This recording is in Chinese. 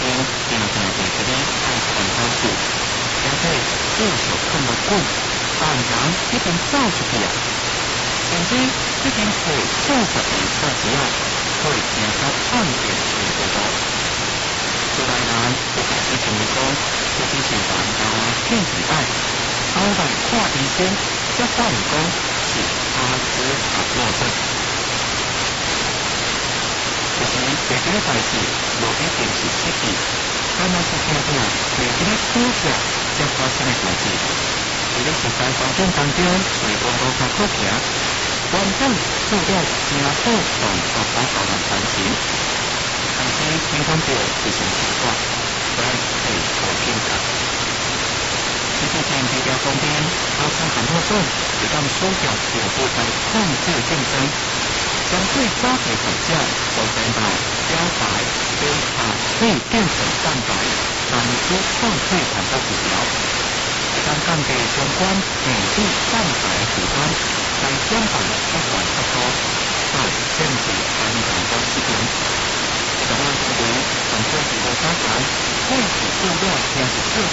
定定会这里爱看好处，而且继续看落久，犯人一定走出去啊！甚至已经是数十年到时啊，可以听到案件传播到。出来人有解释同伊讲，这只是犯人骗子案，后来看医生才发现讲是阿兹海默症。其实这个代志无一定是失忆，敢若是听听袂记得当下才发生的代志。伫咧实际环境当中，为网络较可行，原本做了正好动作把后人担心，但是听讲到是成习惯，所以可以好警觉。实际上，治疗方面，阿兹海默症是当所有药物来控制竞争。相对早期患者，从蛋白、胶白、贝塔可以变成蛋白，但是抗退产生治疗。当降低相关免疫蛋白负担，来减缓血管收缩，但限制肝脏的失衡。这个认为，患者是无发财，或是做了也是做